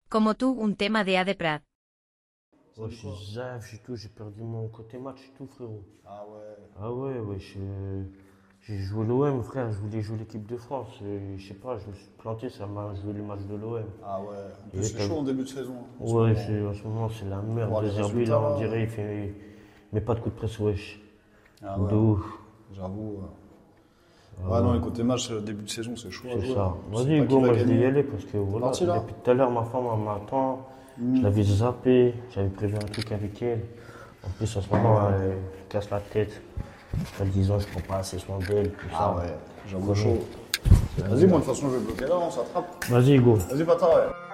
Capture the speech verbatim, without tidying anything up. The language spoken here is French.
Como tú, un tema de A de Prat. Ouais, je suis zaf, j'ai tout, j'ai perdu mon côté match et tout, frérot. Ah ouais. Ah ouais, ouais, je- j'ai joué l'O M, frère, je voulais jouer l'équipe de France. Et je sais pas, je me suis planté, ça m'a joué le match de l'O M. Ah ouais. En plus, Et c'est t'as- chaud en début de saison. hein, en ce Ouais, moment. c'est- en ce moment, c'est la merde. Voir les De Zerbi, résultats, là, on là. dirait, il fait. Mais pas de coup de presse, wesh. Ah De ouais. ouf. J'avoue. euh. Ouais, non, les côtés match, euh, début de saison, c'est chaud à C'est jouer. ça. hein. Je sais Vas-y, pas Hugo, qui va moi je vais y gagner. aller parce que voilà, parti, là depuis tout à l'heure, ma femme elle m'attend. Je l'avais zappé, j'avais prévu un truc avec elle. En plus, en ce moment, elle me casse la tête. Elle disant, je prends pas assez soin d'elle, tout Ah ça. ouais, j'avoue Connais. chaud. Vas-y, moi, de toute façon, je vais bloquer là, on s'attrape. Vas-y, Hugo. Vas-y, Pata, ouais.